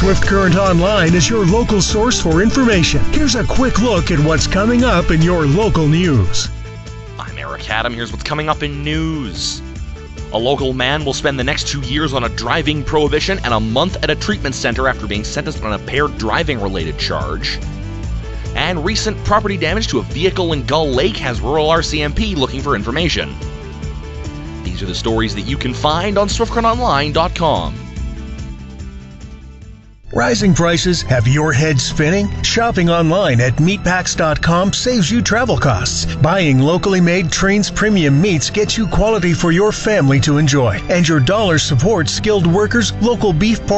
Swift Current Online is your local source for information. Here's a quick look at what's coming up in your local news. I'm Eric Adam. Here's what's coming up in news. A local man will spend the next 2 years on a driving prohibition and a month at a treatment center after being sentenced on a impaired driving-related charge. And recent property damage to a vehicle in Gull Lake has rural RCMP looking for information. These are the stories that you can find on SwiftCurrentOnline.com. Rising prices have your head spinning? Shopping online at meatpacks.com saves you travel costs. Buying locally made Trains premium meats gets you quality for your family to enjoy. And your dollar supports skilled workers, local beef, pork,